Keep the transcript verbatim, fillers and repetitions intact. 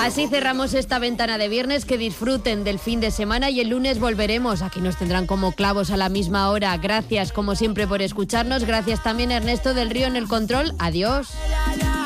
Así cerramos esta ventana de viernes. Que disfruten del fin de semana y el lunes volveremos. Aquí nos tendrán como clavos a la misma hora. Gracias como siempre por escucharnos. Gracias también a Ernesto del Río en el control. Adiós.